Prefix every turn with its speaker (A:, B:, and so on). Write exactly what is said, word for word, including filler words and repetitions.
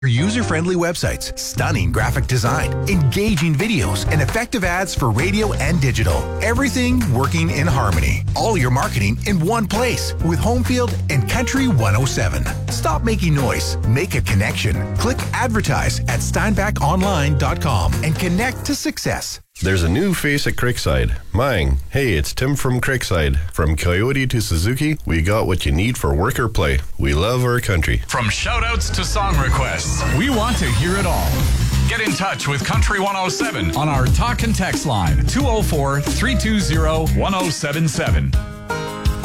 A: User-friendly websites, stunning graphic design, engaging videos, and effective ads for radio and digital. Everything working in harmony. All your marketing in one place with Homefield and Country one oh seven. Stop making noise. Make a connection. Click advertise at steinbach online dot com and connect to success.
B: There's a new face at Creekside. Mine. Hey, it's Tim from Creekside. From Coyote to Suzuki, we got what you need for work or play. We love our country.
C: From shout-outs to song requests, we want to hear it all. Get in touch with Country one oh seven on our talk and text line, two oh four, three two zero, one oh seven seven.